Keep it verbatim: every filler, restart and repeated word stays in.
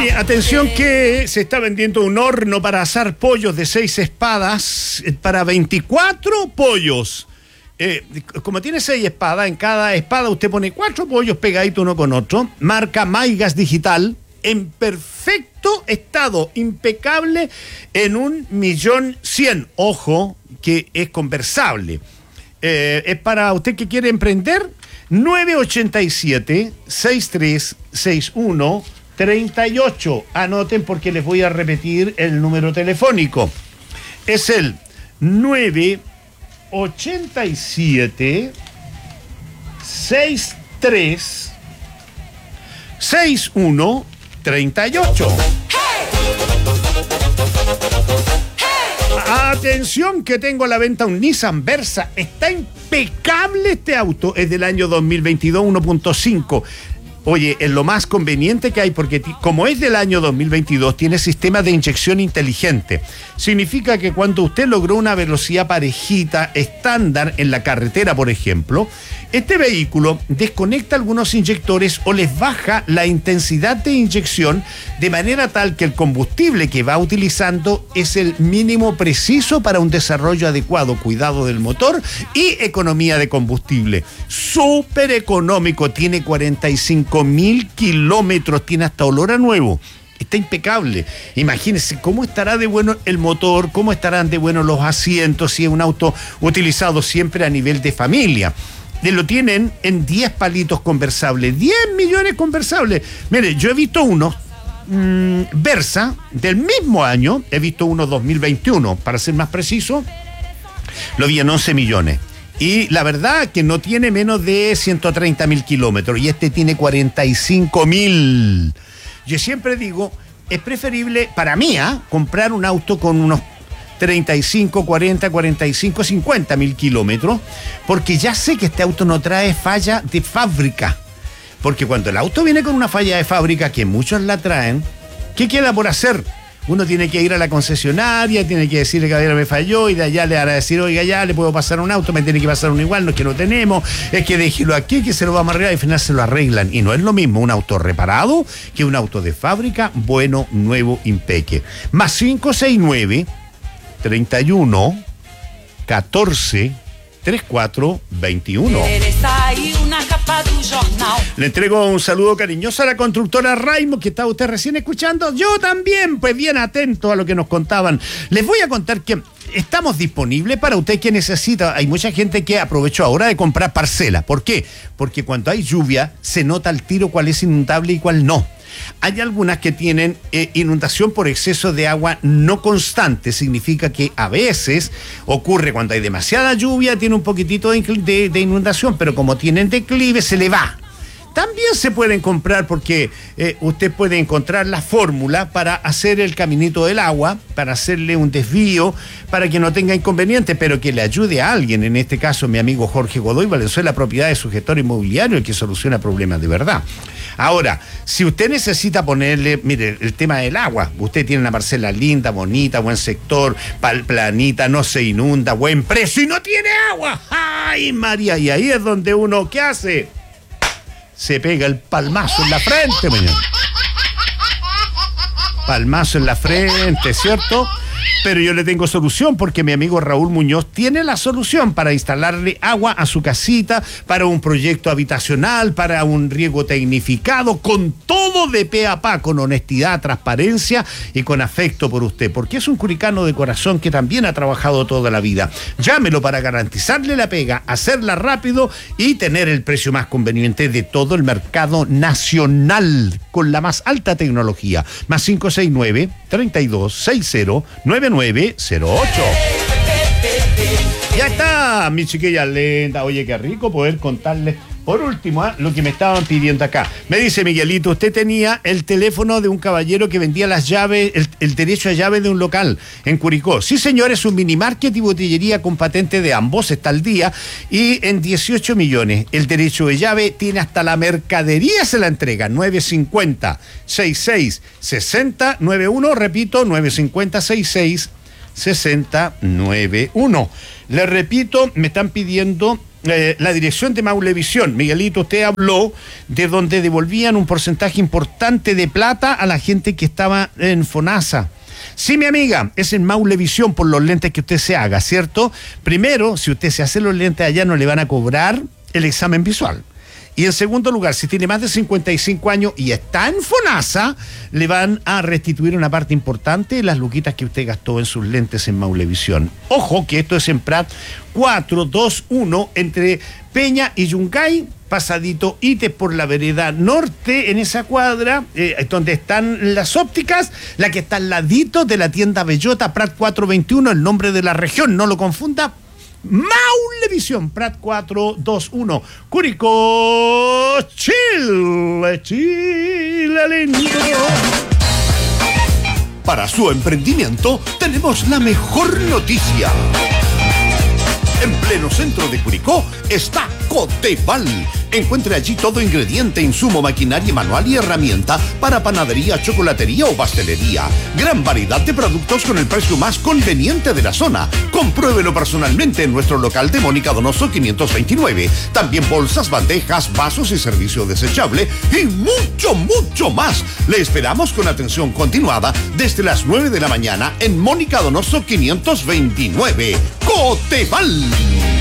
Oye, atención que se está vendiendo un horno para asar pollos de seis espadas para veinticuatro pollos. Eh, como tiene seis espadas, en cada espada usted pone cuatro pollos pegaditos uno con otro. Marca Maigas Digital, en perfecto estado, impecable, en un millón cien. Ojo, que es conversable. Eh, es para usted que quiere emprender. nueve ocho siete, seis tres seis uno, tres ocho. Anoten porque les voy a repetir el número telefónico. Es el nueve ocho siete, seis tres seis uno, tres ocho. Atención que tengo a la venta un Nissan Versa. Está impecable este auto. Es del año dos mil veintidós, uno punto cinco. Oye, es lo más conveniente que hay porque t- como es del año dos mil veintidós, tiene sistema de inyección inteligente. Significa que cuando usted logró una velocidad parejita, estándar en la carretera, por ejemplo, este vehículo desconecta algunos inyectores o les baja la intensidad de inyección de manera tal que el combustible que va utilizando es el mínimo preciso para un desarrollo adecuado, cuidado del motor y economía de combustible. Súper económico, tiene cuarenta y cinco mil kilómetros, tiene hasta olor a nuevo. Está impecable. Imagínense cómo estará de bueno el motor, cómo estarán de bueno los asientos, si es un auto utilizado siempre a nivel de familia. Lo tienen en diez palitos conversables, diez millones conversables. Mire, yo he visto unos mmm, Versa del mismo año, he visto unos dos mil veintiuno, para ser más preciso, lo vi en once millones. Y la verdad que no tiene menos de ciento treinta mil kilómetros y este tiene cuarenta y cinco mil. Yo siempre digo, es preferible para mí ¿eh? comprar un auto con unos treinta y cinco, cuarenta, cuarenta y cinco, cincuenta mil kilómetros, porque ya sé que este auto no trae falla de fábrica. Porque cuando el auto viene con una falla de fábrica, que muchos la traen, ¿qué queda por hacer? Uno tiene que ir a la concesionaria, tiene que decirle que me falló y de allá le van a decir, oiga, ya le puedo pasar un auto, me tiene que pasar uno igual, no es que lo tenemos, es que déjelo aquí, que se lo vamos a arreglar y al final se lo arreglan. Y no es lo mismo un auto reparado que un auto de fábrica, bueno, nuevo, impeque. Más cinco seis nueve, treinta y uno, catorce, treinta y cuatro, veintiuno. Le entrego un saludo cariñoso a la constructora Raimo, que está usted recién escuchando. Yo también, pues bien atento a lo que nos contaban. Les voy a contar que estamos disponibles para usted que necesita. Hay mucha gente que aprovechó ahora de comprar parcela. ¿Por qué? Porque cuando hay lluvia se nota al tiro cuál es inundable y cuál no. Hay algunas que tienen eh, inundación por exceso de agua no constante. Significa que a veces ocurre cuando hay demasiada lluvia, tiene un poquitito de, de, de inundación, pero como tienen declive se le va. También se pueden comprar porque eh, usted puede encontrar la fórmula para hacer el caminito del agua, para hacerle un desvío, para que no tenga inconveniente, pero que le ayude a alguien. En este caso, mi amigo Jorge Godoy Valenzuela, propiedad de su gestor inmobiliario, el que soluciona problemas de verdad. Ahora, si usted necesita ponerle, mire, el tema del agua, usted tiene una parcela linda, bonita, buen sector, planita, no se inunda, buen precio y no tiene agua. ¡Ay, María! Y ahí es donde uno, ¿qué hace? Se pega el palmazo en la frente, mañana. Palmazo en la frente, ¿cierto? Pero yo le tengo solución porque mi amigo Raúl Muñoz tiene la solución para instalarle agua a su casita, para un proyecto habitacional, para un riego tecnificado, con todo de pe a pa, con honestidad, transparencia y con afecto por usted, porque es un curicano de corazón que también ha trabajado toda la vida. Llámelo para garantizarle la pega, hacerla rápido y tener el precio más conveniente de todo el mercado nacional, con la más alta tecnología. Más cinco seis nueve, treinta y dos, sesenta, noventa y nueve cero ocho. Ya está, mi chiquilla linda. Oye, qué rico poder contarles por último ¿eh? lo que me estaban pidiendo acá. Me dice Miguelito, usted tenía el teléfono de un caballero que vendía las llaves, el, el derecho a llave de un local en Curicó. Sí, señor, es un mini market y botillería con patente de ambos, está al día y en dieciocho millones. El derecho de llave tiene hasta la mercadería, se la entrega. nueve cinco cero, sesenta y seis, sesenta, noventa y uno, repito, nueve cinco cero, sesenta y seis, sesenta, noventa y uno. Le repito, me están pidiendo eh, la dirección de Maulevisión. Miguelito, usted habló de donde devolvían un porcentaje importante de plata a la gente que estaba en FONASA. Sí, mi amiga, es en Maulevisión por los lentes que usted se haga, ¿cierto? Primero, si usted se hace los lentes allá, no le van a cobrar el examen visual. Y en segundo lugar, si tiene más de cincuenta y cinco años y está en FONASA, le van a restituir una parte importante de las luquitas que usted gastó en sus lentes en Maulevisión. Ojo que esto es en Prat cuatrocientos veintiuno entre Peña y Yungay, pasadito Ites por la vereda norte, en esa cuadra, eh, donde están las ópticas, la que está al ladito de la tienda Bellota, Prat cuatrocientos veintiuno, el nombre de la región, no lo confunda. Maulevisión, Prat cuatrocientos veintiuno, Curicó, Chile, Chile lindo. Para su emprendimiento tenemos la mejor noticia. En pleno centro de Curicó está Coteval. Encuentre allí todo ingrediente, insumo, maquinaria manual y herramienta para panadería, chocolatería o pastelería. Gran variedad de productos con el precio más conveniente de la zona. Compruébelo personalmente en nuestro local de Mónica Donoso quinientos veintinueve. También bolsas, bandejas, vasos y servicio desechable y mucho, mucho más. Le esperamos con atención continuada desde las nueve de la mañana en Mónica Donoso quinientos veintinueve. Coteval.